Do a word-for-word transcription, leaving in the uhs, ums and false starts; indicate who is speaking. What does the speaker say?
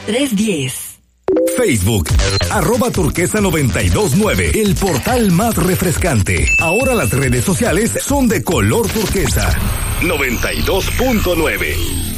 Speaker 1: tres diez.
Speaker 2: Facebook, arroba turquesa noventa y dos nueve, el portal más refrescante. Ahora las redes sociales son de color turquesa. noventa y dos punto nueve.